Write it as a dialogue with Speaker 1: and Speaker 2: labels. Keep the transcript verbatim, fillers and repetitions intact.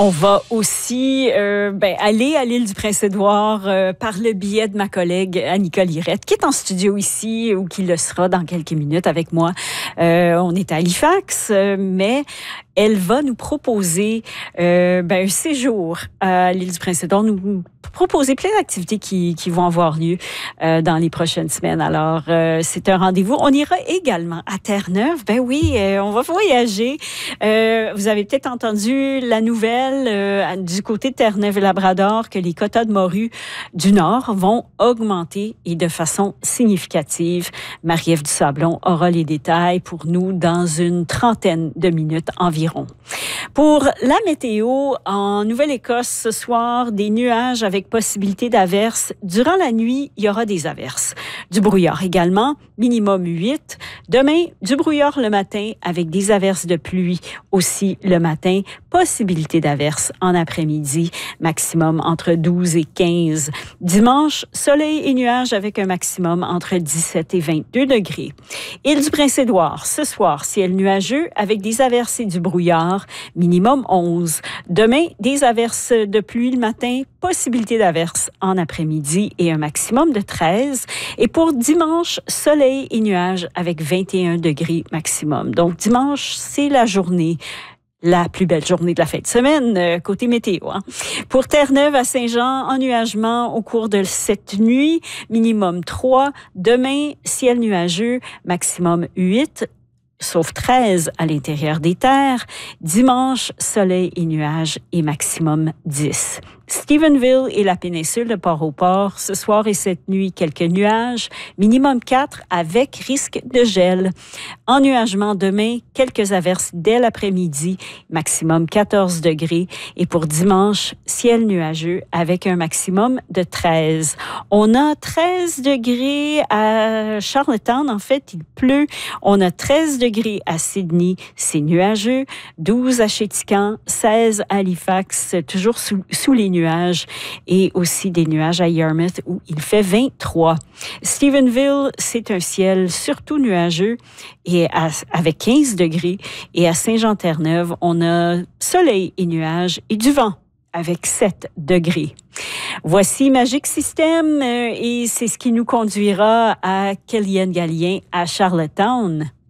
Speaker 1: On va aussi euh, ben, aller à l'île du Prince-Édouard euh, par le biais de ma collègue Annika Lirette, qui est en studio ici ou qui le sera dans quelques minutes avec moi. Euh, on est à Halifax, euh, mais elle va nous proposer euh, ben, un séjour à l'île du Prince-Édouard, nous proposer plein d'activités qui, qui vont avoir lieu euh, dans les prochaines semaines. Alors, euh, c'est un rendez-vous. On ira également à Terre-Neuve. Ben oui, euh, on va voyager. Euh, vous avez peut-être entendu la nouvelle euh, du côté de Terre-Neuve et Labrador que les quotas de morue du Nord vont augmenter et de façon significative. Marie-Ève Dusablon aura les détails pour nous dans une trentaine de minutes environ. Pour la météo, en Nouvelle-Écosse ce soir, des nuages avec possibilité d'averses. Durant la nuit, il y aura des averses. Du brouillard également, minimum huit. Demain, du brouillard le matin avec des averses de pluie aussi le matin. Possibilité d'averses en après-midi, maximum entre douze et quinze. Dimanche, soleil et nuages avec un maximum entre dix-sept et vingt-deux degrés. Île du Prince-Édouard, ce soir, ciel nuageux avec des averses et du brouillard, minimum onze. Demain, des averses de pluie le matin, possibilité d'averses en après-midi et un maximum de treize. Et pour dimanche, soleil et nuages avec vingt et un degrés maximum. Donc, dimanche, c'est la journée. La plus belle journée de la fin de semaine, euh, côté météo. Hein. Pour Terre-Neuve à Saint-Jean, ennuagement au cours de cette nuit, minimum trois. Demain, ciel nuageux, maximum huit, sauf treize à l'intérieur des terres. Dimanche, soleil et nuages et maximum dix. Stephenville et la péninsule de Port-au-Port, ce soir et cette nuit, quelques nuages, minimum quatre avec risque de gel. Ennuagement demain, quelques averses dès l'après-midi, maximum quatorze degrés. Et pour dimanche, ciel nuageux avec un maximum de treize. On a treize degrés à Charlottetown, en fait, il pleut. On a treize degrés à Sydney, c'est nuageux. douze à Chéticamp, seize à Halifax, toujours sous, sous les nuages. Et aussi des nuages à Yarmouth où il fait vingt-trois. Stephenville, c'est un ciel surtout nuageux et à, avec quinze degrés. Et à Saint-Jean-Terre-Neuve, on a soleil et nuages et du vent avec sept degrés. Voici Magic System euh, et c'est ce qui nous conduira à Kellyanne Gallien à Charlottetown.